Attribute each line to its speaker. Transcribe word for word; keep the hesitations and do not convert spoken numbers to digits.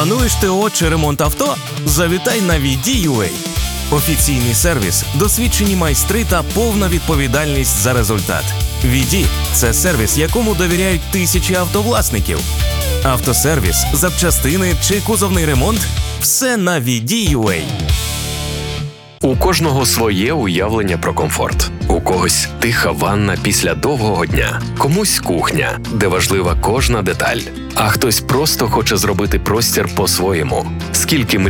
Speaker 1: Плануєш ТО чи ремонт авто? Завітай на ві ді ю ей. Офіційний сервіс, досвідчені майстри та повна відповідальність за результат. ві ді – це сервіс, якому довіряють тисячі автовласників. Автосервіс, запчастини чи кузовний ремонт – все на ві ді ю ей.
Speaker 2: У кожного своє уявлення про комфорт. У когось тиха ванна після довгого дня, комусь кухня, де важлива кожна деталь. А хтось просто хоче зробити простір по-своєму. Скільки